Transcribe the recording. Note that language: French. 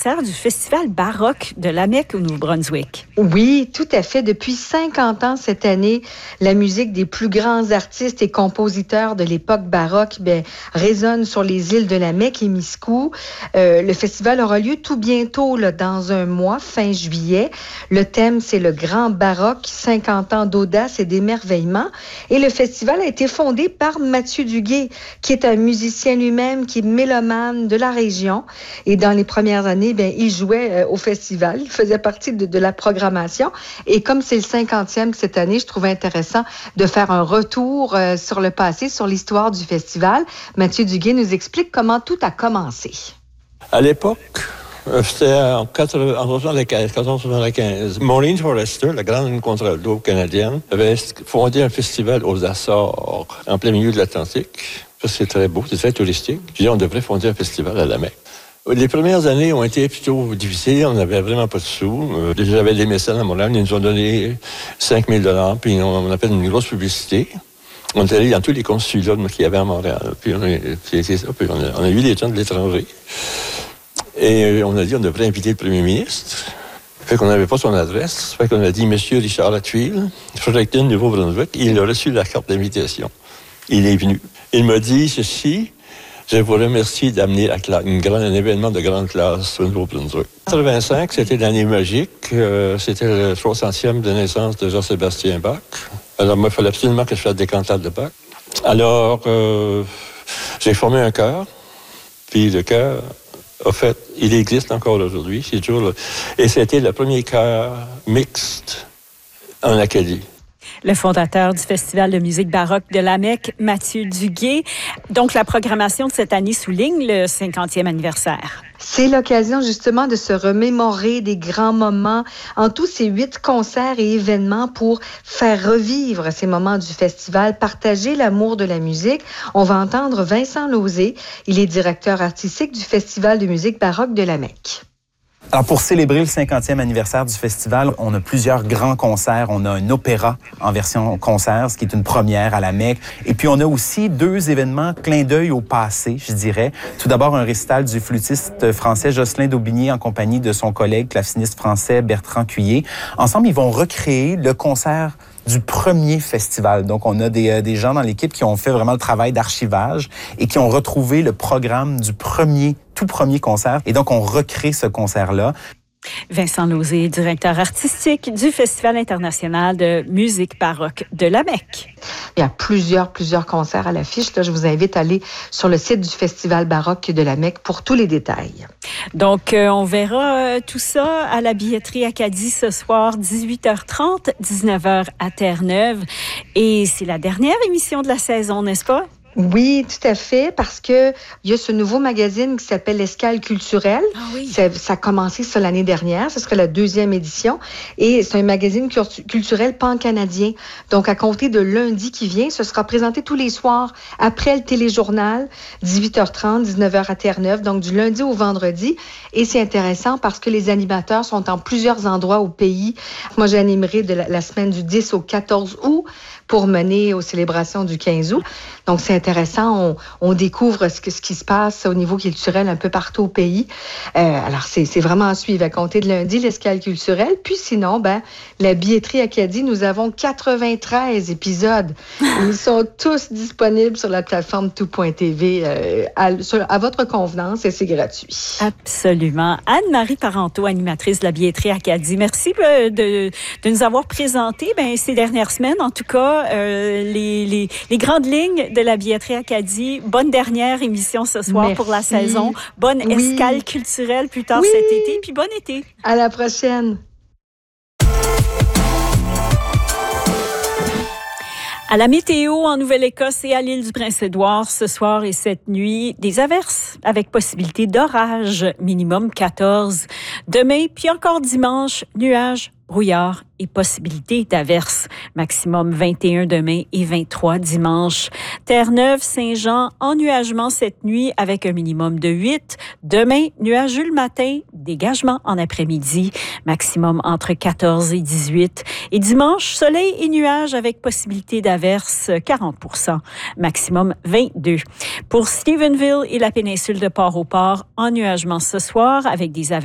anniversaire du Festival baroque de Lamec au Nouveau-Brunswick. Oui, tout à fait. Depuis 50 ans cette année, la musique des plus grands artistes et compositeurs de l'époque baroque résonne sur les îles de Lamec et Miscou. Le festival aura lieu tout bientôt, là, dans un mois, fin juillet. Le thème, c'est le grand baroque, 50 ans d'audace et d'émerveillement. Et le festival a été fondé par Mathieu Duguay, qui est un musicien lui-même, qui est mélomane de la région. Et dans les premières années, il jouait au festival. Il faisait partie de la programmation. Et comme c'est le 50e cette année, je trouvais intéressant de faire un retour sur le passé, sur l'histoire du festival. Mathieu Duguay nous explique comment tout a commencé. À l'époque, c'était en 1475. Maureen Forrester, la grande contralto canadienne, avait fondé un festival aux Açores, en plein milieu de l'Atlantique. Ça, c'est très beau, c'est très touristique. Puis on devrait fonder un festival à Lamec. Les premières années ont été plutôt difficiles. On n'avait vraiment pas de sous. J'avais des mécènes à Montréal. Ils nous ont donné 5 000 $. Puis on a fait une grosse publicité. On est allé dans tous les consulats qu'il y avait à Montréal. Puis on a eu des gens de l'étranger. Et on a dit qu'on devrait inviter le premier ministre. Fait qu'on n'avait pas son adresse. Fait qu'on a dit, Monsieur Richard Lattuille, Fredericton, Nouveau-Brunswick. Il a reçu la carte d'invitation. Il est venu. Il m'a dit ceci: je vous remercie d'amener un événement de grande classe au Nouveau-Brunswick. 1985, c'était l'année magique. C'était le 60e de naissance de Jean-Sébastien Bach. Alors, moi, il fallait absolument que je fasse des cantates de Bach. Alors, j'ai formé un chœur. Puis le chœur, en fait, il existe encore aujourd'hui. C'est toujours et c'était le premier chœur mixte en Acadie. Le fondateur du Festival de musique baroque de Lamec, Mathieu Duguay. Donc, la programmation de cette année souligne le 50e anniversaire. C'est l'occasion justement de se remémorer des grands moments en tous ces 8 concerts et événements pour faire revivre ces moments du festival, partager l'amour de la musique. On va entendre Vincent Lauzé. Il est directeur artistique du Festival de musique baroque de Lamec. Alors, pour célébrer le 50e anniversaire du festival, on a plusieurs grands concerts. On a un opéra en version concert, ce qui est une première à Lamec. Et puis, on a aussi 2 événements clin d'œil au passé, je dirais. Tout d'abord, un récital du flûtiste français Jocelyn Daubigné en compagnie de son collègue claveciniste français Bertrand Cuillet. Ensemble, ils vont recréer le concert du premier festival. Donc, on a des gens dans l'équipe qui ont fait vraiment le travail d'archivage et qui ont retrouvé le programme du tout premier concert. Et donc, on recrée ce concert-là. Vincent Lauzé, directeur artistique du Festival international de musique baroque de Lamec. Il y a plusieurs concerts à l'affiche. Là, je vous invite à aller sur le site du Festival baroque de Lamec pour tous les détails. Donc, on verra tout ça à la billetterie Acadie ce soir, 18h30, 19h à Terre-Neuve. Et c'est la dernière émission de la saison, n'est-ce pas? Oui, tout à fait, parce que il y a ce nouveau magazine qui s'appelle Escale culturelle. Ah oui. Ça a commencé ça l'année dernière, ce serait la 2e édition, et c'est un magazine culturel pan-canadien. Donc, à compter de lundi qui vient, ce sera présenté tous les soirs après le téléjournal, 18h30, 19h à Terre-Neuve, donc du lundi au vendredi. Et c'est intéressant parce que les animateurs sont en plusieurs endroits au pays. Moi, j'animerai de la semaine du 10 au 14 août pour mener aux célébrations du 15 août. Donc, c'est intéressant. On découvre ce qui se passe au niveau culturel un peu partout au pays. Alors, c'est vraiment à suivre. À compter de lundi, l'escale culturelle. Puis sinon, la billetterie Acadie, nous avons 93 épisodes. Ils sont tous disponibles sur la plateforme tout.tv à votre convenance et c'est gratuit. Absolument. Anne-Marie Parenteau, animatrice de la billetterie Acadie. Merci de nous avoir présenté ces dernières semaines, en tout cas, les grandes lignes de la billetterie Acadie. Bonne dernière émission ce soir. Merci. Pour la saison. Bonne escale culturelle plus tard cet été. Puis bon été. À la prochaine. À la météo, en Nouvelle-Écosse et à l'île du Prince-Édouard, ce soir et cette nuit, des averses avec possibilité d'orage, minimum 14. Demain, puis encore dimanche, nuages, brouillard et possibilité d'averses. Maximum 21 demain et 23 dimanche. Terre-Neuve, Saint-Jean, ennuagement cette nuit avec un minimum de 8. Demain, nuageux le matin, dégagement en après-midi. Maximum entre 14 et 18. Et dimanche, soleil et nuages avec possibilité d'averses 40%. Maximum 22. Pour Stephenville et la péninsule de Port-au-Port, ennuagement ce soir avec des averses